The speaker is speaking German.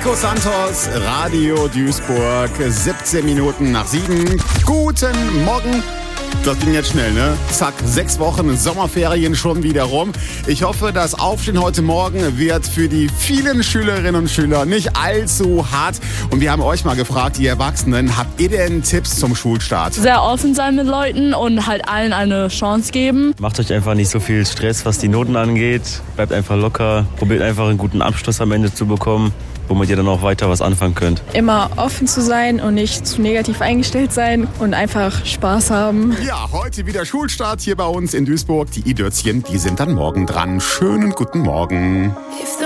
Nico Santos, Radio Duisburg, 17 Minuten nach 7. Guten Morgen. Das ging jetzt schnell, ne? Zack, 6 Wochen Sommerferien schon wieder rum. Ich hoffe, das Aufstehen heute Morgen wird für die vielen Schülerinnen und Schüler nicht allzu hart. Und wir haben euch mal gefragt, ihr Erwachsenen, habt ihr denn Tipps zum Schulstart? Sehr offen sein mit Leuten und halt allen eine Chance geben. Macht euch einfach nicht so viel Stress, was die Noten angeht. Bleibt einfach locker. Probiert einfach einen guten Abschluss am Ende zu bekommen, womit ihr dann auch weiter was anfangen könnt. Immer offen zu sein und nicht zu negativ eingestellt sein und einfach Spaß haben. Ja, heute wieder Schulstart hier bei uns in Duisburg. Die i-Dörzchen, die sind dann morgen dran. Schönen guten Morgen.